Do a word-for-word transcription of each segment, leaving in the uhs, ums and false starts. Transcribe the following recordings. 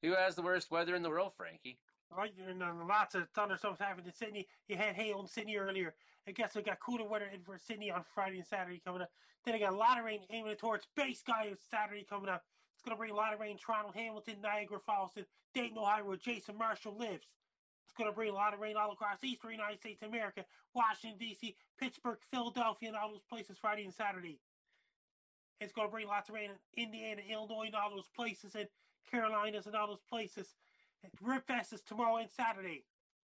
Who has the worst weather in the world, Frankie? Right, and uh, lots of thunderstorms happened in Sydney. You had hail in Sydney earlier. I guess we got cooler weather in for Sydney on Friday and Saturday coming up. Then I got a lot of rain aiming towards Bay Sky Saturday coming up. It's going to bring a lot of rain Toronto, Hamilton, Niagara Falls, and Dayton, Ohio, where Jason Marshall lives. It's going to bring a lot of rain all across eastern United States of America, Washington, D C, Pittsburgh, Philadelphia, and all those places Friday and Saturday. It's going to bring lots of rain in Indiana, Illinois, and all those places, and Carolinas, and all those places. Ribfest is tomorrow and Saturday.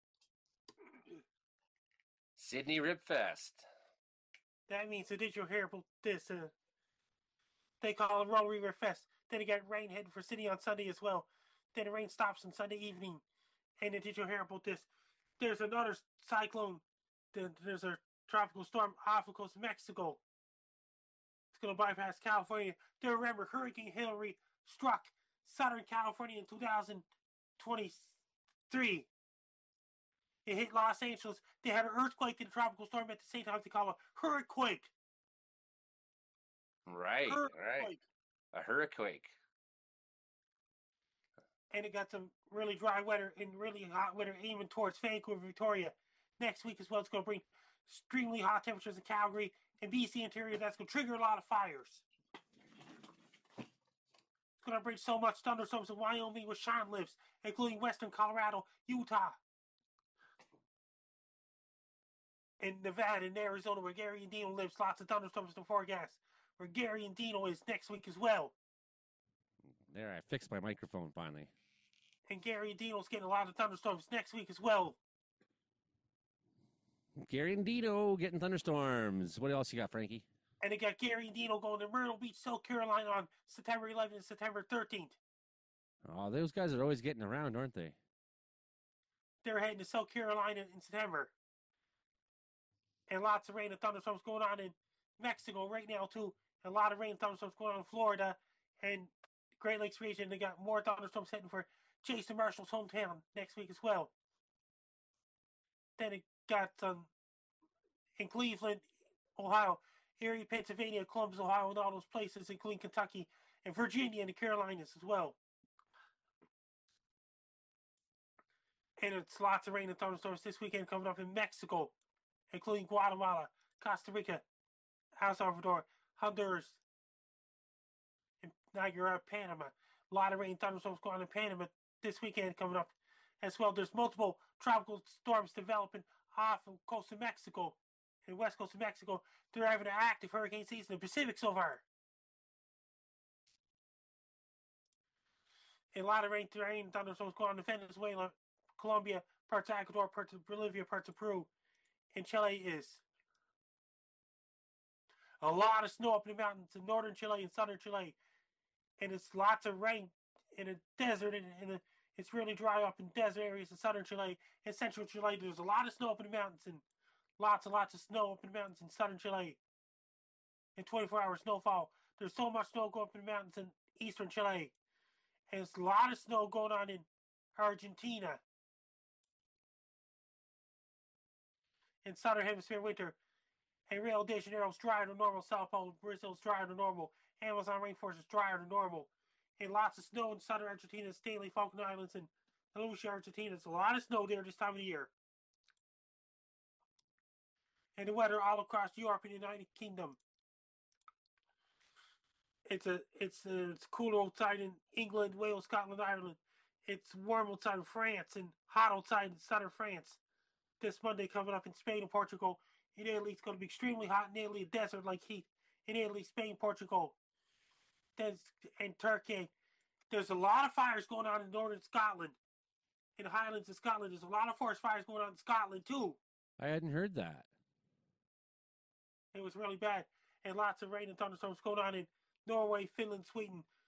Sydney Ribfest. That means that did you hear about this? Uh, they call it Rotary Ribfest. Then you got rain heading for Sydney on Sunday as well. Then the rain stops on Sunday evening. And then did you hear about this? There's another cyclone. There's a tropical storm off the coast of Mexico. It's going to bypass California. Then remember, Hurricane Hillary struck Southern California in two thousand twenty-three. It hit Los Angeles. They had an earthquake and a tropical storm at the same time. They call it a hurricane. Right, right. A hurricane. And it got some really dry weather and really hot weather aiming towards Vancouver, Victoria. Next week as well, it's going to bring extremely hot temperatures in Calgary and B C interior. That's going to trigger a lot of fires. It's going to bring so much thunderstorms in Wyoming where Sean lives, including western Colorado, Utah, and Nevada and Arizona where Gary and Dino lives. Lots of thunderstorms in the forecast where Gary and Dino is next week as well. There, I fixed my microphone finally. And Gary and Dino's getting a lot of thunderstorms next week as well. Gary and Dino getting thunderstorms. What else you got, Frankie? And they got Gary and Dino going to Myrtle Beach, South Carolina on September eleventh and September thirteenth. Oh, those guys are always getting around, aren't they? They're heading to South Carolina in September. And lots of rain and thunderstorms going on in Mexico right now, too. And a lot of rain and thunderstorms going on in Florida and Great Lakes region. They got more thunderstorms heading for Jason Marshall's hometown next week as well. Then it got um, in Cleveland, Ohio, Erie, Pennsylvania, Columbus, Ohio, and all those places, including Kentucky and Virginia and the Carolinas as well. And it's lots of rain and thunderstorms this weekend coming up in Mexico, including Guatemala, Costa Rica, El Salvador, Honduras, and Niagara, Panama. A lot of rain and thunderstorms going on in Panama this weekend coming up as well. There's multiple tropical storms developing off the coast of Mexico and west coast of Mexico. They're having an active hurricane season in the Pacific so far. And a lot of rain, rain and thunderstorms going on in Venezuela, Colombia, parts of Ecuador, parts of Bolivia, parts of Peru, and Chile is. A lot of snow up in the mountains in northern Chile and southern Chile. And it's lots of rain in a desert, and, and it's really dry up in desert areas in southern Chile and central Chile. There's a lot of snow up in the mountains, and lots and lots of snow up in the mountains in southern Chile. And twenty-four hour snowfall. There's so much snow going up in the mountains in eastern Chile. And there's a lot of snow going on in Argentina. In southern hemisphere winter. And Rio de Janeiro's drier than normal. Sao Paulo, Brazil's drier than normal. Amazon rainforest is drier than normal. And lots of snow in southern Argentina, Stanley, Falkland Islands, and Lucia, Argentina. It's a lot of snow there this time of the year. And the weather all across Europe and the United Kingdom. It's a it's a, it's cooler outside in England, Wales, Scotland, Ireland. It's warm outside in France and hot outside in southern France. This Monday coming up in Spain and Portugal. In Italy, it's going to be extremely hot in Italy, a desert like heat. In Italy, Spain, Portugal, There's, and Turkey. There's a lot of fires going on in northern Scotland. In the Highlands of Scotland, there's a lot of forest fires going on in Scotland, too. I hadn't heard that. It was really bad. And lots of rain and thunderstorms going on in Norway, Finland, Sweden,